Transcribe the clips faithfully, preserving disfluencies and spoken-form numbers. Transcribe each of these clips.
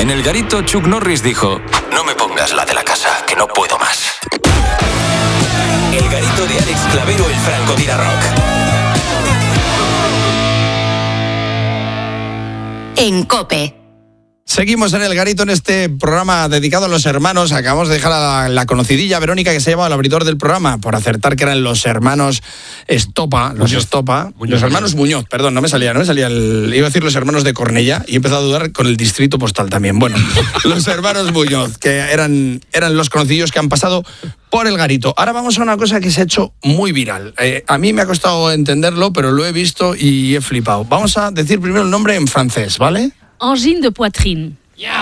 En el garito, Chuck Norris dijo: no me pongas la de la casa, que no puedo más. El garito de Alex Clavero, el Franco Tira Rock. En COPE. Seguimos en el garito en este programa dedicado a los hermanos. Acabamos de dejar a la, la conocidilla Verónica, que se ha llevado al abridor del programa por acertar que eran los hermanos Estopa, los Muñoz. Estopa, Muñoz. los hermanos Muñoz, perdón, no me salía, no me salía el, iba a decir los hermanos de Cornellá y he empezado a dudar con el distrito postal también. Bueno, los hermanos Muñoz, que eran, eran los conocidos que han pasado por el garito. Ahora vamos a una cosa que se ha hecho muy viral. Eh, a mí me ha costado entenderlo, pero lo he visto y he flipado. Vamos a decir primero el nombre en francés, ¿vale? Angine de poitrine.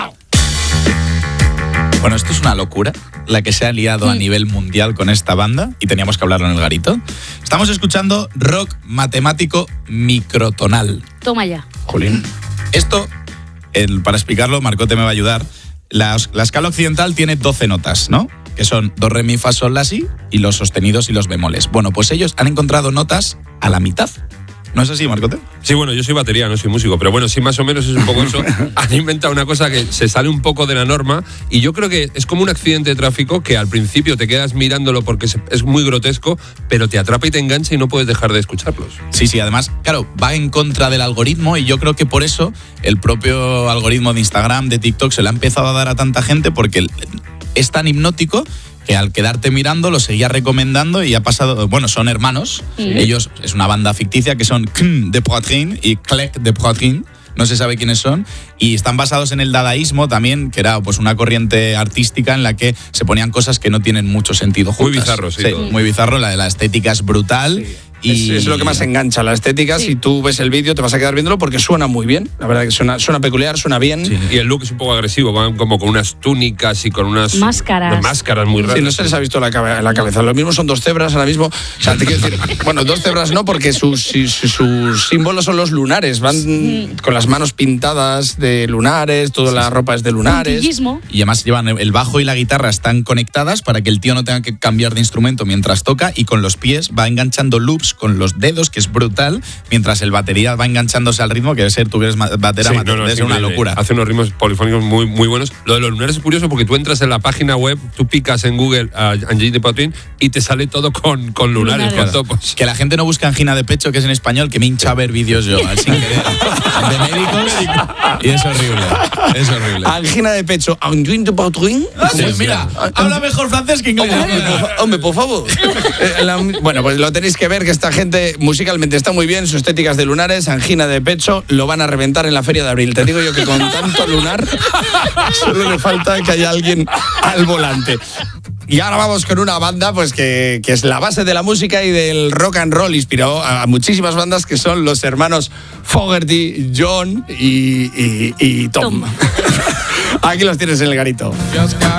Bueno, esto es una locura, la que se ha liado a nivel mundial con esta banda, y teníamos que hablarlo en el garito. Estamos escuchando rock matemático microtonal. Toma ya. Jolín. Esto, el, para explicarlo, Marcote me va a ayudar. La, la escala occidental tiene doce notas, ¿no? Que son do, re, mi, fa, sol, la, si, y los sostenidos y los bemoles. Bueno, pues ellos han encontrado notas a la mitad. ¿No es así, Marcote? Sí, bueno, yo soy batería, no soy músico, pero bueno, sí, más o menos es un poco eso. Han inventado una cosa que se sale un poco de la norma y yo creo que es como un accidente de tráfico que al principio te quedas mirándolo porque es muy grotesco, pero te atrapa y te engancha y no puedes dejar de escucharlos. Sí, sí, además, claro, va en contra del algoritmo y yo creo que por eso el propio algoritmo de Instagram, de TikTok, se le ha empezado a dar a tanta gente porque es tan hipnótico que al quedarte mirando lo seguía recomendando y ha pasado, bueno, son hermanos, sí. Ellos, es una banda ficticia que son Cn de Poitrine y Clec de Poitrine, no se sabe quiénes son, y están basados en el dadaísmo también, que era pues una corriente artística en la que se ponían cosas que no tienen mucho sentido juntas. Muy bizarro, sí. Sí, muy bizarro, la, la estética es brutal. Sí. Y... Es, es lo que más engancha, la estética. Sí. Si tú ves el vídeo te vas a quedar viéndolo porque suena muy bien. La verdad que suena, suena peculiar, suena bien. Sí. Y el look es un poco agresivo, van como con unas túnicas y con unas máscaras, unas máscaras muy raras. Sí, no se les ha visto la, cabe- la cabeza. Lo mismo son dos cebras ahora mismo. O sea, te quiero decir, bueno, dos cebras no, porque sus, sus, sus símbolos son los lunares. Van sí. con las manos pintadas de lunares, toda sí, la ropa es de lunares. Puntillismo. Y además llevan el bajo y la guitarra están conectadas para que el tío no tenga que cambiar de instrumento mientras toca, y con los pies va enganchando loops con los dedos, que es brutal, mientras el batería va enganchándose al ritmo, que debe ser, tú que eres batera, sí, no, no, debe ser una locura. Hace unos ritmos polifónicos muy, muy buenos. Lo de los lunares es curioso porque tú entras en la página web, tú picas en Google a uh, Angine de Poitrine y te sale todo con, con lunares, lunares. Con topos. Que la gente no busca angina de pecho, que es en español, que me hincha a ver vídeos yo, al sin querer, de médicos, y es horrible, es horrible. Angina de pecho, Angine de Poitrine. Sí, mira, habla mejor francés que inglés. Hombre, por, hombre, por favor. Bueno, pues lo tenéis que ver, que esta gente musicalmente está muy bien, su estética es de lunares, angina de pecho, lo van a reventar en la feria de abril. Te digo yo que con tanto lunar solo le falta que haya alguien al volante. Y ahora vamos con una banda pues que, que es la base de la música y del rock and roll. Inspiró a muchísimas bandas, que son los hermanos Fogerty, John y, y, y Tom. Tom. Aquí los tienes en el garito. Just got